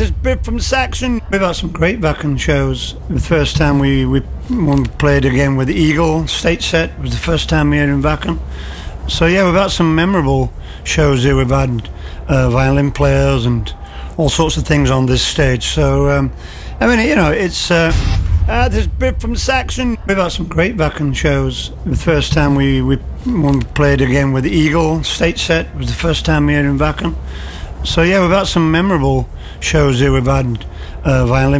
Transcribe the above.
this is Biff from Saxon. We've had some great Wacken shows. The first time we played again with Eagle State Set was the first time here in Wacken. So yeah, we've had some memorable shows here. We've had violin players and all sorts of things on this stage. So I mean, you know, it's this is Biff from Saxon. We've had some great Wacken shows. The first time we played again with Eagle State Set was the first time here in Wacken. So yeah, we've had some memorable shows here. We've had violin